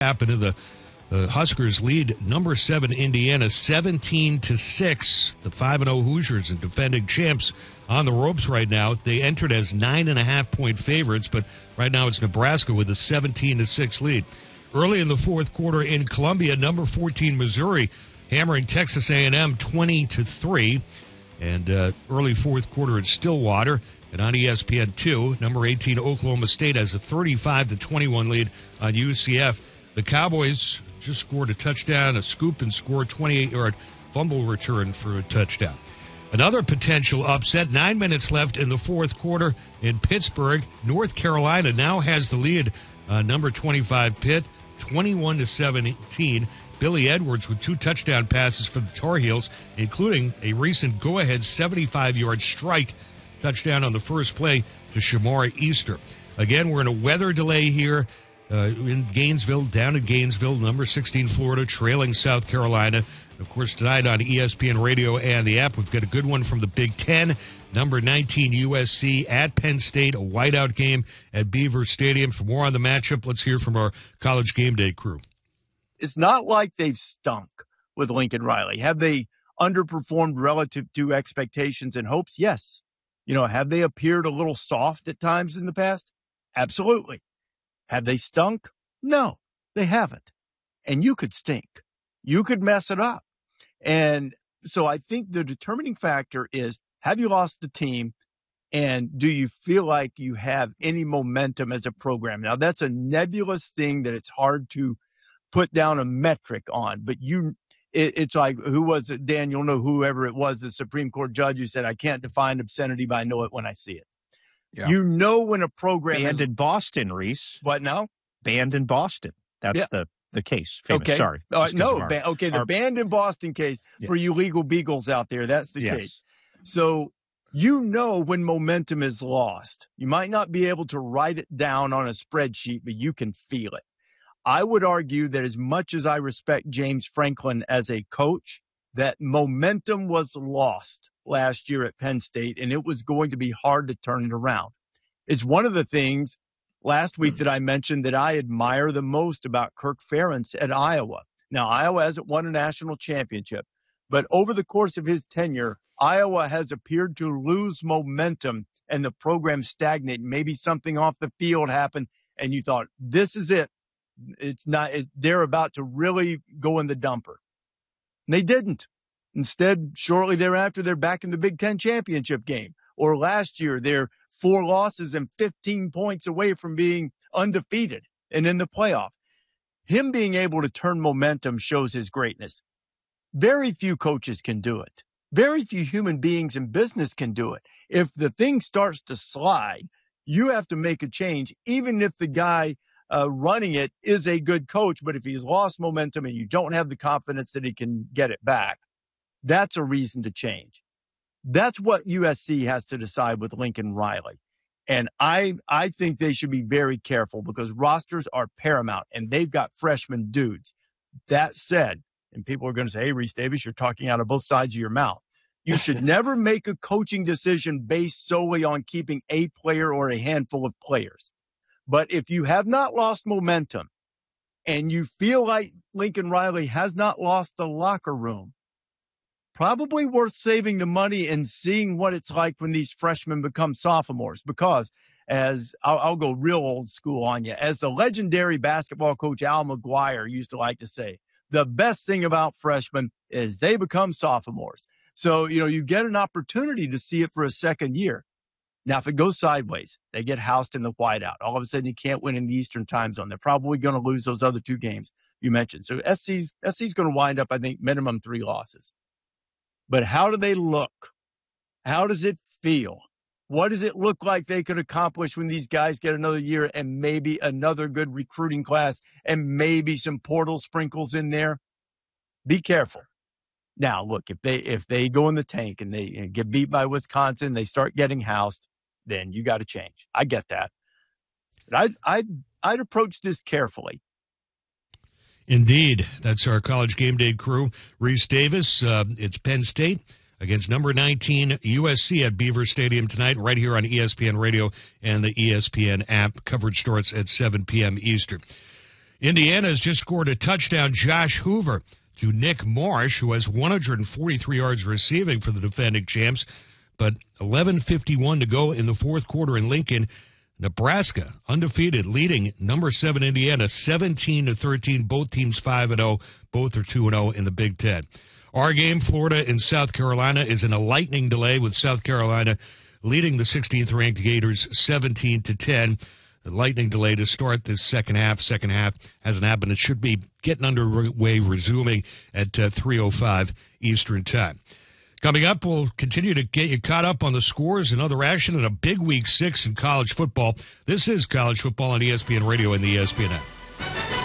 happened. The Huskers lead number 7 Indiana 17-6. The 5-0 Hoosiers and defending champs on the ropes right now. They entered as 9.5-point favorites, but right now it's Nebraska with a 17-6 lead. Early in the fourth quarter in Columbia, number 14 Missouri hammering Texas A&M 20-3. And early fourth quarter at Stillwater. And on ESPN2, number 18 Oklahoma State has a 35-21 lead on UCF. The Cowboys just scored a touchdown, a scoop and score, 28-yard fumble return for a touchdown. Another potential upset, 9 minutes left in the fourth quarter in Pittsburgh. North Carolina now has the lead on number 25 Pitt, 21-17. Billy Edwards with 2 touchdown passes for the Tar Heels, including a recent go-ahead 75-yard strike touchdown on the first play to Shamar Easter. Again, we're in a weather delay here in Gainesville, down in Gainesville, number 16 Florida, trailing South Carolina. Of course, tonight on ESPN Radio and the app, we've got a good one from the Big Ten. Number 19 USC at Penn State, a whiteout game at Beaver Stadium. For more on the matchup, let's hear from our College Game Day crew. It's not like they've stunk with Lincoln Riley. Have they underperformed relative to expectations and hopes? Yes. Have they appeared a little soft at times in the past? Absolutely. Have they stunk? No, they haven't. And you could stink. You could mess it up. And so I think the determining factor is, have you lost the team? And do you feel like you have any momentum as a program? Now, that's a nebulous thing that it's hard to put down a metric on. But it's like, who was it? Dan, you'll know whoever it was, the Supreme Court judge who said, I can't define obscenity, but I know it when I see it. Yeah. When a program banned in Boston, Reese. What now? Banned in Boston. That's the case. Famous. Okay. Sorry. The banned in Boston case for you legal beagles out there. That's the case. So when momentum is lost. You might not be able to write it down on a spreadsheet, but you can feel it. I would argue that as much as I respect James Franklin as a coach, that momentum was lost last year at Penn State, and it was going to be hard to turn it around. It's one of the things last week that I mentioned that I admire the most about Kirk Ferentz at Iowa. Now, Iowa hasn't won a national championship, but over the course of his tenure, Iowa has appeared to lose momentum and the program stagnate. Maybe something off the field happened, and you thought, this is it. They're about to really go in the dumper. And they didn't. Instead, shortly thereafter, they're back in the Big Ten championship game. Or last year, they're 4 losses and 15 points away from being undefeated and in the playoff. Him being able to turn momentum shows his greatness. Very few coaches can do it. Very few human beings in business can do it. If the thing starts to slide, you have to make a change, even if the guy running it is a good coach. But if he's lost momentum and you don't have the confidence that he can get it back, that's a reason to change. That's what USC has to decide with Lincoln Riley. And I think they should be very careful because rosters are paramount and they've got freshman dudes. That said, and people are going to say, hey, Reese Davis, you're talking out of both sides of your mouth. You should never make a coaching decision based solely on keeping a player or a handful of players. But if you have not lost momentum and you feel like Lincoln Riley has not lost the locker room, probably worth saving the money and seeing what it's like when these freshmen become sophomores. Because as I'll go real old school on you, as the legendary basketball coach Al McGuire used to like to say, the best thing about freshmen is they become sophomores. So, you get an opportunity to see it for a second year. Now, if it goes sideways, they get housed in the whiteout. All of a sudden, you can't win in the Eastern time zone. They're probably going to lose those other 2 games you mentioned. So SC's going to wind up, I think, minimum 3 losses. But how do they look? How does it feel? What does it look like they could accomplish when these guys get another year and maybe another good recruiting class and maybe some portal sprinkles in there? Be careful. Now, look, if they go in the tank and they get beat by Wisconsin, they start getting housed, then you got to change. I get that. But I'd approach this carefully. Indeed. That's our College Game Day crew. Reese Davis, it's Penn State against number 19 USC at Beaver Stadium tonight, right here on ESPN Radio and the ESPN app. Coverage starts at 7 p.m. Eastern. Indiana has just scored a touchdown. Josh Hoover to Nick Marsh, who has 143 yards receiving for the defending champs. But 11:51 to go in the fourth quarter in Lincoln. Nebraska, undefeated, leading number 7 Indiana 17-13. Both teams 5-0. Both are 2-0 in the Big Ten. Our game, Florida and South Carolina, is in a lightning delay with South Carolina leading the 16th ranked Gators 17-10. A lightning delay to start this second half. Second half hasn't happened. It should be getting underway, resuming at 3:05 Eastern Time. Coming up, we'll continue to get you caught up on the scores and other action in a big Week 6 in college football. This is College Football on ESPN Radio and the ESPN app.